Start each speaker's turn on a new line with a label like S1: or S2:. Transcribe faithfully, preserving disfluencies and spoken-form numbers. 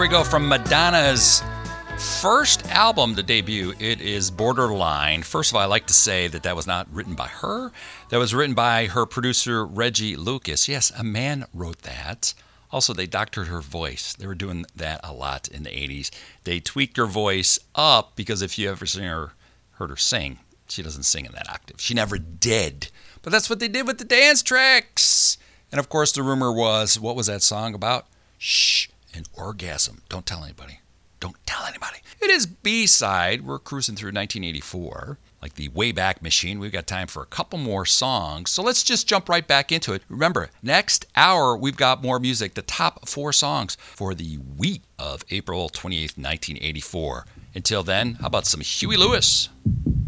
S1: we go from Madonna's first album to debut. It is Borderline. First of all, I like to say that that was not written by her. That was written by her producer, Reggie Lucas. Yes, a man wrote that. Also, they doctored her voice. They were doing that a lot in the eighties. They tweaked her voice up because if you ever seen her, heard her sing, she doesn't sing in that octave. She never did. But that's what they did with the dance tracks. And of course, the rumor was, what was that song about? Shh, an orgasm. Don't tell anybody. Don't tell anybody. It is B-side. We're cruising through nineteen eighty-four, like the Wayback Machine. We've got time for a couple more songs, so let's just jump right back into it. Remember, next hour, we've got more music, the top four songs for the week of April twenty-eighth, nineteen eighty-four. Until then, how about some Huey Lewis?